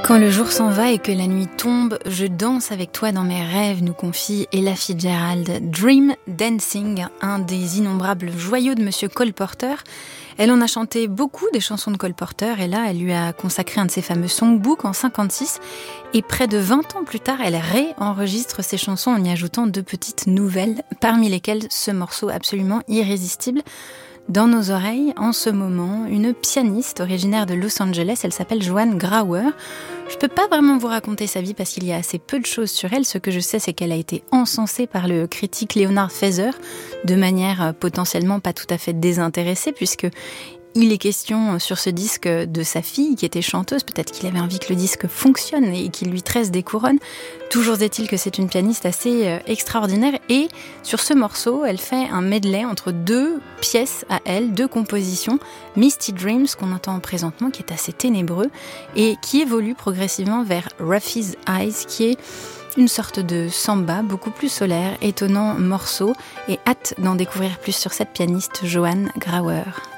Quand le jour s'en va et que la nuit tombe, je danse avec toi dans mes rêves, nous confie Ella Fitzgerald. Dream Dancing, un des innombrables joyaux de Monsieur Cole Porter. Elle en a chanté beaucoup des chansons de Cole Porter et là, elle lui a consacré un de ses fameux songbooks en 1956. Et près de 20 ans plus tard, elle réenregistre ses chansons en y ajoutant 2 petites nouvelles, parmi lesquelles ce morceau absolument irrésistible. Dans nos oreilles, en ce moment, une pianiste originaire de Los Angeles, elle s'appelle Joan Grauer. Je peux pas vraiment vous raconter sa vie parce qu'il y a assez peu de choses sur elle. Ce que je sais, c'est qu'elle a été encensée par le critique Leonard Feather de manière potentiellement pas tout à fait désintéressée, puisque il est question sur ce disque de sa fille qui était chanteuse. Peut-être qu'il avait envie que le disque fonctionne et qu'il lui tresse des couronnes. Toujours est-il que c'est une pianiste assez extraordinaire. Et sur ce morceau, elle fait un medley entre 2 pièces à elle, 2 compositions. Misty Dreams, qu'on entend présentement, qui est assez ténébreux et qui évolue progressivement vers Ruffy's Eyes, qui est une sorte de samba beaucoup plus solaire, étonnant morceau. Et hâte d'en découvrir plus sur cette pianiste Joan Grauer.